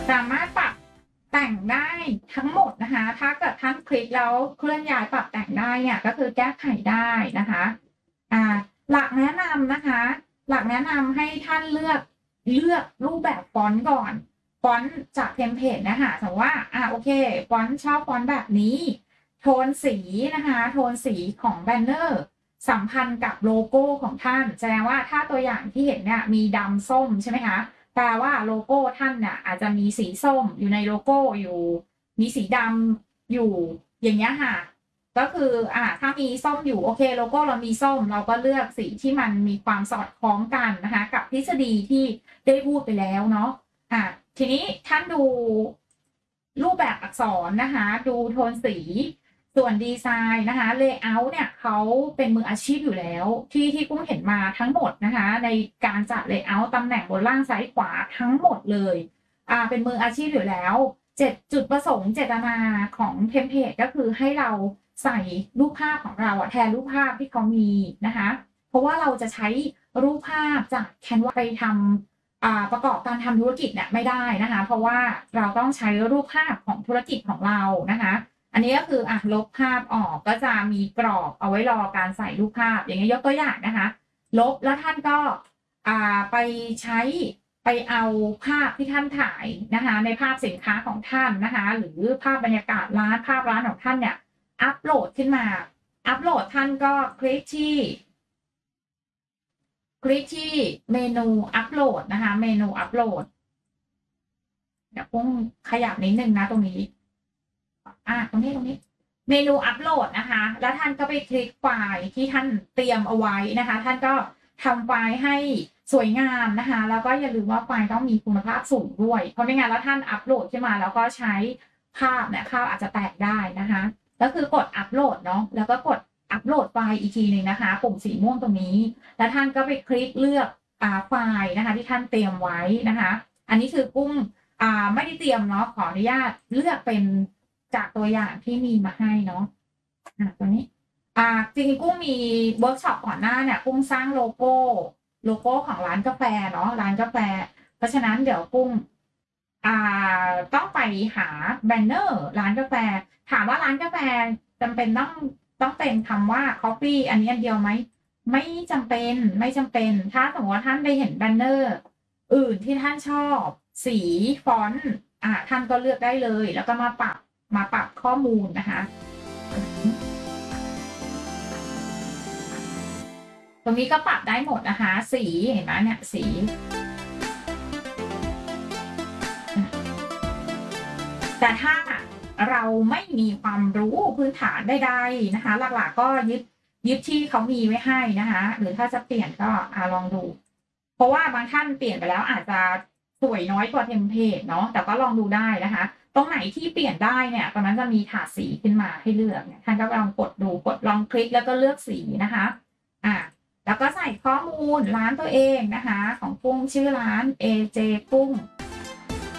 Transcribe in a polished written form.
สามารถปรับแต่งได้ทั้งหมดนะคะถ้าเกิดท่านคลิกแล้วเคลื่อนย้ายปรับแต่งได้เนี่ยก็คือแก้ไขได้นะคะหลักแนะนำนะคะหลักแนะนำให้ท่านเลือกรูปแบบฟอนต์ก่อนฟอนต์จากเทมเพลตนะคะสมมติว่าโอเคฟอนต์ชอบฟอนต์แบบนี้โทนสีนะคะโทนสีของแบนเนอร์สัมพันธ์กับโลโก้ของท่านแสดงว่าถ้าตัวอย่างที่เห็นเนี่ยมีดำส้มใช่ไหมคะแปลว่าโลโก้ท่านเนี่ยอาจจะมีสีส้มอยู่ในโลโก้อยู่มีสีดำอยู่อย่างเงี้ยค่ะก็คือถ้ามีส้มอยู่โอเคโลโก้เรามีส้มเราก็เลือกสีที่มันมีความสอดคล้องกันนะคะกับทฤษฎีที่ได้พูดไปแล้วเนาะทีนี้ท่านดูรูปแบบอักษรนะคะดูโทนสีส่วนดีไซน์นะคะเลเยอร์เนี่ยเขาเป็นมืออาชีพอยู่แล้วที่กุ้งเห็นมาทั้งหมดนะคะในการจัดเลเยอร์ตำแหน่งบนล่างซ้ายขวาทั้งหมดเลยเป็นมืออาชีพอยู่แล้วจุดประสงค์เจตนาของเทมเพลตก็คือให้เราใส่รูปภาพของเราแทนรูปภาพที่เขามีนะคะเพราะว่าเราจะใช้รูปภาพจากแคนวาไปทำประกอบการทำธุรกิจเนี่ยไม่ได้นะคะเพราะว่าเราต้องใช้รูปภาพของธุรกิจของเรานะคะอันนี้ก็คือลบภาพออกก็จะมีกรอบเอาไว้รอการใส่รูปภาพอย่างนี้ยกตัวอย่างนะคะลบแล้วท่านก็ไปเอาภาพที่ท่านถ่ายนะคะในภาพสินค้าของท่านนะคะหรือภาพบรรยากาศร้านภาพร้านของท่านเนี่ยอัปโหลดขึ้นมาอัปโหลดท่านก็คลิกที่เมนูอัปโหลดนะคะเมนูอัปโหลดเดี๋ยวพุ่งขยับนิดนึงนะตรงนี้ตรงนี้เมนูอัปโหลดนะคะแล้วท่านก็ไปคลิกไฟล์ที่ท่านเตรียมเอาไว้นะคะท่านก็ทำไฟล์ให้สวยงามนะคะแล้วก็อย่าลืมว่าไฟล์ต้องมีคุณภาพสูงด้วยเพราะไม่งั้นแล้วท่านอัปโหลดขึ้นมาแล้วก็ใช้ภาพเนี่ยภาพอาจจะแตกได้นะคะก็คือกดอัปโหลดเนาะแล้วก็กดอัปโหลดไฟล์อีกทีหนึ่งนะคะปุ่มสีม่วงตรงนี้แล้วท่านก็ไปคลิกเลือกไฟล์นะคะที่ท่านเตรียมไว้นะคะอันนี้คือกุ้งไม่ได้เตรียมเนาะขออนุญาตเลือกเป็นจากตัวอย่างที่มีมาให้เนาะตัวนี้จริงๆกุ้งมีเวิร์กช็อปก่อนหน้าเนี่ยกุ้งสร้างโลโก้ของร้านกาแฟเนาะร้านกาแฟเพราะฉะนั้นเดี๋ยวกุ้งต้องไปหาแบนเนอร์ร้านกาแฟถามว่าร้านกาแฟจำเป็นต้องเป็นคำว่า coffee อันนี้อันเดียวไหมไม่จำเป็นถ้าสมมติว่าท่านไปเห็นแบนเนอร์อื่นที่ท่านชอบสีฟอนต์ท่านก็เลือกได้เลยแล้วก็มาปรับข้อมูลนะคะตรงนี้ก็ปรับได้หมดนะคะสีเห็นไหมเนี่ยสีแต่ถ้าเราไม่มีความรู้พื้นฐานใดๆนะคะหลักๆก็ยึดที่เขามีไว้ให้นะคะหรือถ้าจะเปลี่ยนก็ลองดูเพราะว่าบางท่านเปลี่ยนไปแล้วอาจจะสวยน้อยกว่าเทมเพลตเนาะแต่ก็ลองดูได้นะคะตรงไหนที่เปลี่ยนได้เนี่ยตรงนั้นจะมีถาดสีขึ้นมาให้เลือกท่านก็ลองกดดูลองคลิกแล้วก็เลือกสีนะคะแล้วก็ใส่ข้อมูลร้านตัวเองนะคะของกุ้งชื่อร้าน AJ กุ้ง